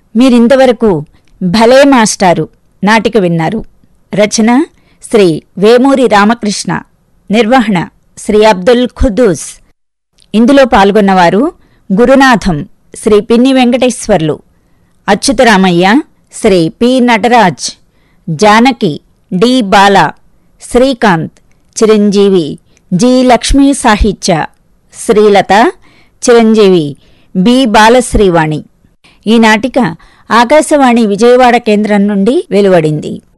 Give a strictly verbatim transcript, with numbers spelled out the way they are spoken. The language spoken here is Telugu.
మీరింతవరకు భలే మాస్టారు నాటిక విన్నారు. రచన శ్రీ వేమూరి రామకృష్ణ. నిర్వహణ శ్రీ అబ్దుల్ ఖుద్దూస్. ఇందులో పాల్గొన్నవారు గురునాథం శ్రీ పిన్ని వెంకటేశ్వర్లు, అచ్యుతరామయ్య శ్రీ పి నటరాజ్, జానకి డి బాల, శ్రీకాంత్, చిరంజీవి జి లక్ష్మీ సాహిత్య, శ్రీలత, చిరంజీవి బి బాలశ్రీవాణి. ఈ నాటిక ఆకాశవాణి విజయవాడ కేంద్రం నుండి వెలువడింది.